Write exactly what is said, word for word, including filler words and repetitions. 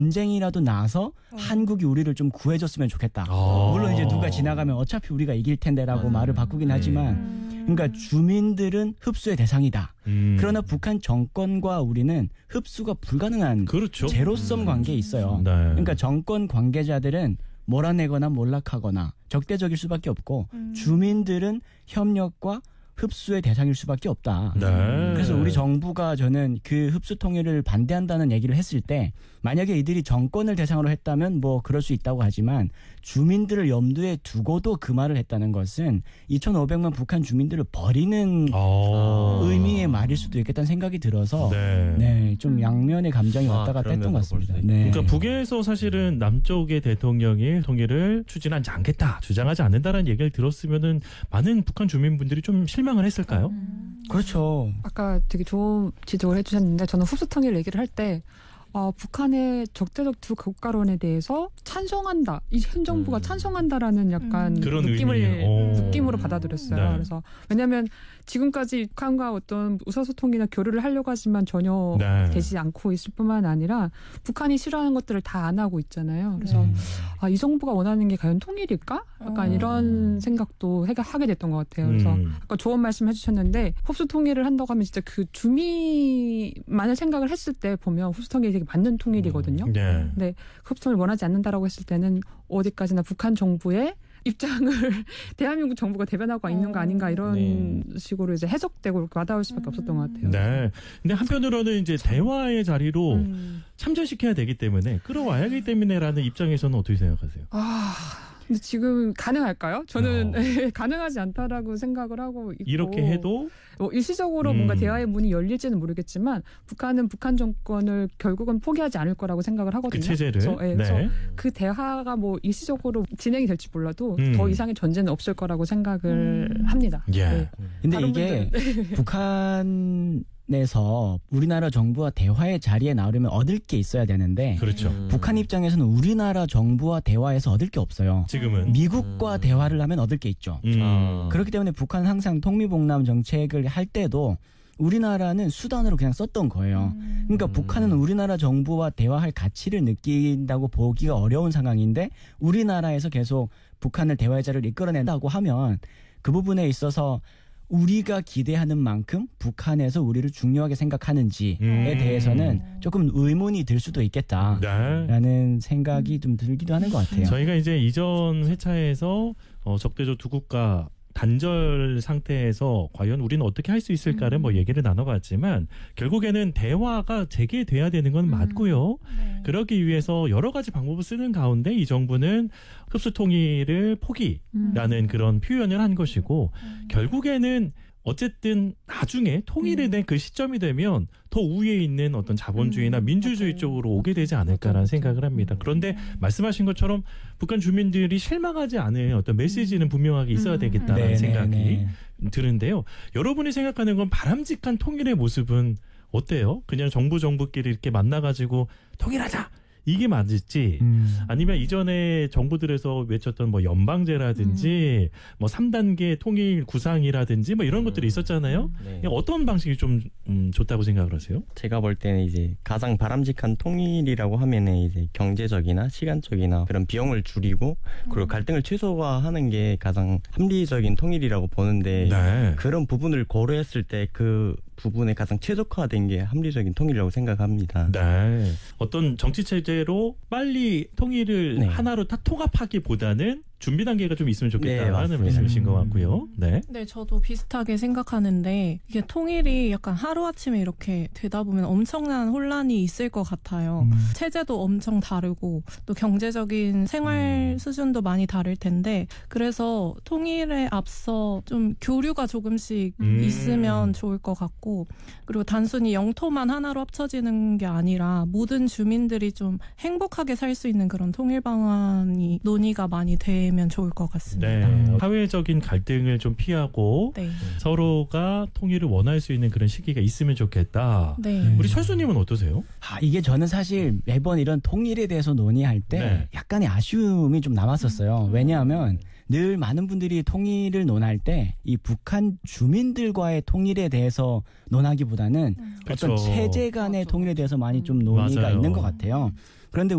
전쟁이라도 나서 어. 한국이 우리를 좀 구해줬으면 좋겠다. 아. 물론 이제 누가 지나가면 어차피 우리가 이길 텐데라고 음. 말을 바꾸긴 하지만 음. 그러니까 주민들은 흡수의 대상이다. 음. 그러나 북한 정권과 우리는 흡수가 불가능한 그렇죠. 제로섬 음. 관계에 있어요. 네. 그러니까 정권 관계자들은 몰아내거나 몰락하거나 적대적일 수밖에 없고 음. 주민들은 협력과 흡수의 대상일 수밖에 없다. 네. 그래서 우리 정부가 저는 그 흡수 통일을 반대한다는 얘기를 했을 때 만약에 이들이 정권을 대상으로 했다면 뭐 그럴 수 있다고 하지만 주민들을 염두에 두고도 그 말을 했다는 것은 이천오백만 북한 주민들을 버리는 아. 의미의 말일 수도 있겠다는 생각이 들어서 네. 네, 좀 양면의 감정이 아, 왔다 갔다 그런 했던 것 면도 볼 같습니다. 수 네. 그러니까 북에서 사실은 남쪽의 대통령이 통일을 추진하지 않겠다, 주장하지 않는다라는 얘기를 들었으면은 많은 북한 주민분들이 좀 실망을 했을까요? 음. 그렇죠. 아까 되게 좋은 지적을 해주셨는데 저는 흡수 통일 얘기를 할 때 어, 북한의 적대적 두 국가론에 대해서 찬성한다. 이 현 정부가 음. 찬성한다라는 약간 음. 그런 느낌을 의미예요. 오. 느낌으로 받아들였어요. 네. 그래서 왜냐하면 지금까지 북한과 어떤 의사소통이나 교류를 하려고 하지만 전혀 네. 되지 않고 있을 뿐만 아니라 북한이 싫어하는 것들을 다 안 하고 있잖아요. 그래서 네. 아, 이 정부가 원하는 게 과연 통일일까? 약간 어. 이런 생각도 해- 하게 됐던 것 같아요. 그래서 음. 아까 좋은 말씀 해주셨는데 흡수 통일을 한다고 하면 진짜 그 주민만을 생각을 했을 때 보면 흡수 통일이 되게 맞는 통일이거든요. 네. 근데 흡수 통일 원하지 않는다라고 했을 때는 어디까지나 북한 정부의 입장을 대한민국 정부가 대변하고 있는 거 아닌가 이런 네. 식으로 이제 해석되고 이렇게 와닿을 수밖에 없었던 것 같아요. 네. 근데 한편으로는 이제 대화의 자리로 음. 참전시켜야 되기 때문에 끌어와야 하기 때문에라는 입장에서는 어떻게 생각하세요? 아, 근데 지금 가능할까요? 저는 어. 가능하지 않다라고 생각을 하고 있고 이렇게 해도 뭐 일시적으로 음. 뭔가 대화의 문이 열릴지는 모르겠지만 북한은 북한 정권을 결국은 포기하지 않을 거라고 생각을 하거든요. 그 체제를 그래서, 예, 네. 그래서 그 대화가 뭐 일시적으로 진행이 될지 몰라도 음. 더 이상의 전제는 없을 거라고 생각을 음. 합니다. 예. 네. 근데 다른 이게 북한에서 우리나라 정부와 대화의 자리에 나오려면 얻을 게 있어야 되는데 그렇죠. 음. 북한 입장에서는 우리나라 정부와 대화해서 얻을 게 없어요. 지금은 미국과 음. 대화를 하면 얻을 게 있죠. 음. 아. 그렇기 때문에 북한은 항상 통미봉남 정책을 할 때도 우리나라는 수단으로 그냥 썼던 거예요. 음. 그러니까 음. 북한은 우리나라 정부와 대화할 가치를 느낀다고 보기가 어려운 상황인데 우리나라에서 계속 북한을 대화의 자리를 이끌어낸다고 하면 그 부분에 있어서 우리가 기대하는 만큼 북한에서 우리를 중요하게 생각하는지에 음. 대해서는 조금 의문이 들 수도 있겠다라는 네. 생각이 좀 들기도 하는 것 같아요. 저희가 이제 이전 회차에서 어, 적대적 두 국가 단절 상태에서 과연 우리는 어떻게 할 수 있을까를 뭐 얘기를 나눠봤지만 결국에는 대화가 재개돼야 되는 건 음. 맞고요. 네. 그러기 위해서 여러 가지 방법을 쓰는 가운데 이 정부는 흡수 통일을 포기라는 음. 그런 표현을 한 것이고 음. 결국에는 어쨌든 나중에 통일이 된 그 시점이 되면 더 우위에 있는 어떤 자본주의나 음, 민주주의 맞아요. 쪽으로 오게 되지 않을까라는 맞아요. 생각을 합니다. 그런데 말씀하신 것처럼 북한 주민들이 실망하지 않을 어떤 메시지는 분명하게 있어야 음. 되겠다는 네, 생각이 네, 네. 드는데요. 여러분이 생각하는 건 바람직한 통일의 모습은 어때요? 그냥 정부 정부끼리 이렇게 만나가지고 통일하자! 이게 맞을지 음. 아니면 이전에 정부들에서 외쳤던 뭐 연방제라든지 뭐 삼 단계 통일 구상이라든지 뭐 이런 것들이 있었잖아요. 네. 어떤 방식이 좀 음, 좋다고 생각을 하세요? 제가 볼 때는 이제 가장 바람직한 통일이라고 하면은 이제 경제적이나 시간적이나 그런 비용을 줄이고 그리고 갈등을 최소화하는 게 가장 합리적인 통일이라고 보는데 네. 그런 부분을 고려했을 때 그 부분에 가장 최적화된 게 합리적인 통일이라고 생각합니다. 네. 어떤 정치 체제로 빨리 통일을 네. 하나로 다 통합하기보다는 준비 단계가 좀 있으면 네, 좋겠다는 맞습니다. 말씀이신 것 같고요. 네. 네, 저도 비슷하게 생각하는데 이게 통일이 약간 하루아침에 이렇게 되다 보면 엄청난 혼란이 있을 것 같아요. 음. 체제도 엄청 다르고 또 경제적인 생활 수준도 많이 다를 텐데 그래서 통일에 앞서 좀 교류가 조금씩 음. 있으면 좋을 것 같고 그리고 단순히 영토만 하나로 합쳐지는 게 아니라 모든 주민들이 좀 행복하게 살 수 있는 그런 통일 방안이 논의가 많이 되면 좋을 것 같습니다. 네. 사회적인 갈등을 좀 피하고 네. 서로가 통일을 원할 수 있는 그런 시기가 있으면 좋겠다. 네. 우리 철수님은 어떠세요? 아, 이게 저는 사실 매번 이런 통일에 대해서 논의할 때 네. 약간의 아쉬움이 좀 남았었어요. 왜냐하면 늘 많은 분들이 통일을 논할 때 이 북한 주민들과의 통일에 대해서 논하기보다는 그렇죠. 어떤 체제 간의 맞아. 통일에 대해서 많이 좀 논의가 맞아요. 있는 것 같아요. 그런데